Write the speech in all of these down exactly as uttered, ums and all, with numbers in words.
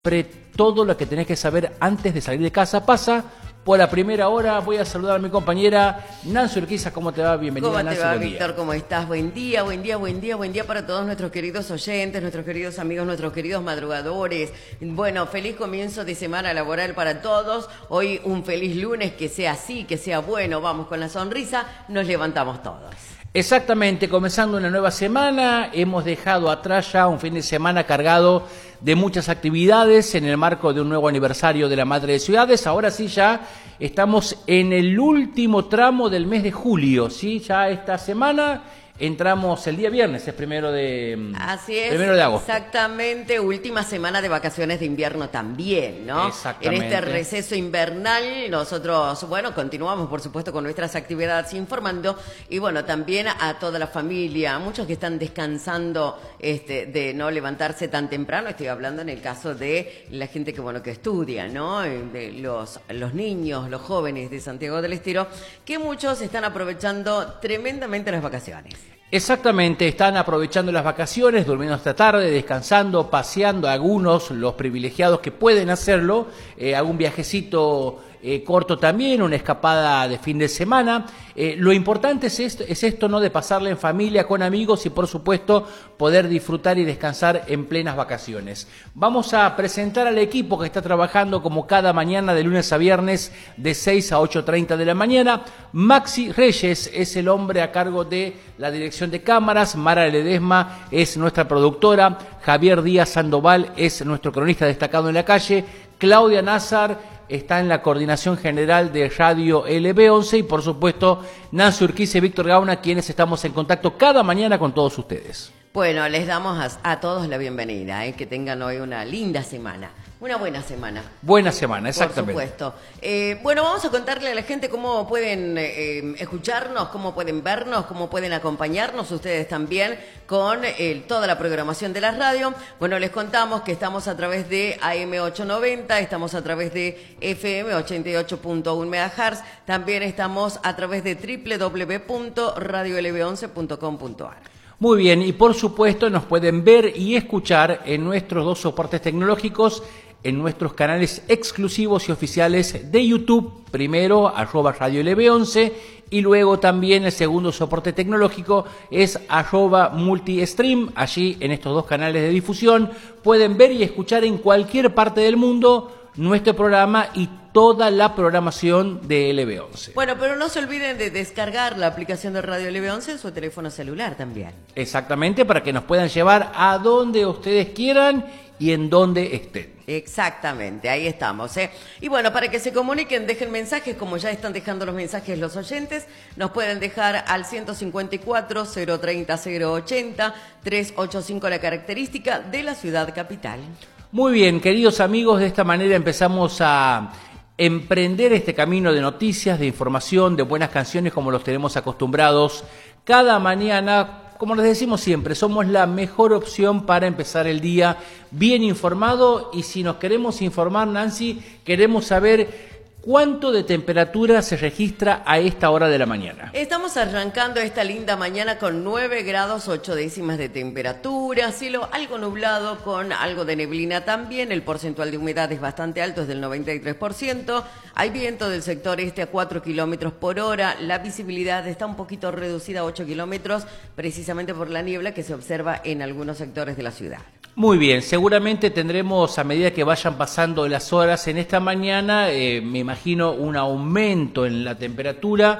Todo lo que tenés que saber antes de salir de casa pasa por la primera hora. Voy a saludar a mi compañera Nancy Urquiza. ¿Cómo te va? Bienvenida, ¿Cómo Nancy. te va, Buen Víctor? día. ¿Cómo estás? Buen día, buen día, buen día, buen día para todos nuestros queridos oyentes, nuestros queridos amigos, nuestros queridos madrugadores. Bueno, feliz comienzo de semana laboral para todos. Hoy un feliz lunes, que sea así, que sea bueno. Vamos con la sonrisa, nos levantamos todos. Exactamente, comenzando una nueva semana, hemos dejado atrás ya un fin de semana cargado de muchas actividades en el marco de un nuevo aniversario de la Madre de Ciudades. Ahora sí ya estamos en el último tramo del mes de julio, ¿sí? Ya esta semana entramos el día viernes, es primero de, Así es, primero de agosto. Exactamente, última semana de vacaciones de invierno también, ¿no? Exactamente. En este receso invernal nosotros, bueno, continuamos por supuesto con nuestras actividades informando y bueno, también a toda la familia, muchos que están descansando este, de no levantarse tan temprano, estoy hablando en el caso de la gente que, bueno, que estudia, ¿no? De los, los niños, los jóvenes de Santiago del Estero, que muchos están aprovechando tremendamente las vacaciones. Exactamente, están aprovechando las vacaciones, durmiendo hasta tarde, descansando, paseando, algunos, los privilegiados que pueden hacerlo, eh, algún viajecito eh, corto también, una escapada de fin de semana. Eh, lo importante es esto, es esto, ¿no? De pasarla en familia, con amigos y por supuesto poder disfrutar y descansar en plenas vacaciones. Vamos a presentar al equipo que está trabajando como cada mañana de lunes a viernes de seis a ocho treinta de la mañana. Maxi Reyes es el hombre a cargo de la dirección de cámaras, Mara Ledesma es nuestra productora, Javier Díaz Sandoval es nuestro cronista destacado en la calle, Claudia Nazar está en la coordinación general de Radio L B once y por supuesto Nancy Urquiza y Víctor Gauna, quienes estamos en contacto cada mañana con todos ustedes. Bueno, les damos a, a todos la bienvenida, ¿eh? Que tengan hoy una linda semana, una buena semana. Buena semana, exactamente. Por supuesto. Eh, bueno, vamos a contarle a la gente cómo pueden eh, escucharnos, cómo pueden vernos, cómo pueden acompañarnos ustedes también con eh, toda la programación de la radio. Bueno, les contamos que estamos a través de A M ochocientos noventa, estamos a través de F M ochenta y ocho punto uno megahertz, también estamos a través de doble u doble u doble u punto radio l b once punto com punto a r. Muy bien, y por supuesto nos pueden ver y escuchar en nuestros dos soportes tecnológicos, en nuestros canales exclusivos y oficiales de YouTube, primero arroba Radio L B once y luego también el segundo soporte tecnológico es arroba multistream. Allí en estos dos canales de difusión pueden ver y escuchar en cualquier parte del mundo nuestro programa y toda la programación de L B once. Bueno, pero no se olviden de descargar la aplicación de Radio L B once en su teléfono celular también. Exactamente, para que nos puedan llevar a donde ustedes quieran y en donde estén. Exactamente, ahí estamos, ¿eh? Y bueno, para que se comuniquen, dejen mensajes, como ya están dejando los mensajes los oyentes, nos pueden dejar al ciento cincuenta y cuatro, cero treinta, cero ochenta, trescientos ochenta y cinco la característica de la ciudad capital. Muy bien, queridos amigos, de esta manera empezamos a emprender este camino de noticias, de información, de buenas canciones como los tenemos acostumbrados cada mañana. Como les decimos siempre, somos la mejor opción para empezar el día bien informado y si nos queremos informar, Nancy, queremos saber ¿cuánto de temperatura se registra a esta hora de la mañana? Estamos arrancando esta linda mañana con nueve grados ocho décimas de temperatura, cielo algo nublado con algo de neblina también, el porcentual de humedad es bastante alto, es del noventa y tres por ciento, hay viento del sector este a cuatro kilómetros por hora, la visibilidad está un poquito reducida a ocho kilómetros, precisamente por la niebla que se observa en algunos sectores de la ciudad. Muy bien, seguramente tendremos a medida que vayan pasando las horas en esta mañana, eh, me imagino un aumento en la temperatura.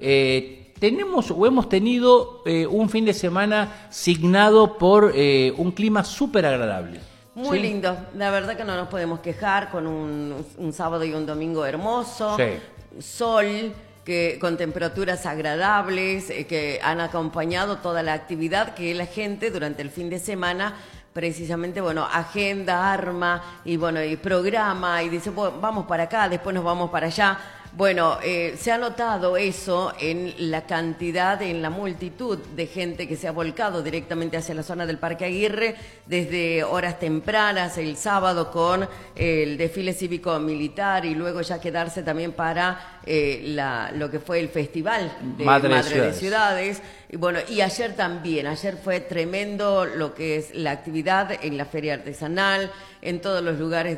Eh, tenemos o hemos tenido eh, un fin de semana signado por eh, un clima súper agradable. Muy ¿Sí? lindo, la verdad que no nos podemos quejar con un, un sábado y un domingo hermoso, Sí. sol, que con temperaturas agradables, eh, que han acompañado toda la actividad que la gente durante el fin de semana precisamente, bueno, agenda, arma y bueno, y programa y dice, bueno, vamos para acá, después nos vamos para allá. Bueno, eh, se ha notado eso en la cantidad, en la multitud de gente que se ha volcado directamente hacia la zona del Parque Aguirre desde horas tempranas el sábado con eh, el desfile cívico-militar y luego ya quedarse también para eh, la, lo que fue el festival de Madre, Madre de de Ciudades. Y bueno, y ayer también, ayer fue tremendo lo que es la actividad en la feria artesanal, en todos los lugares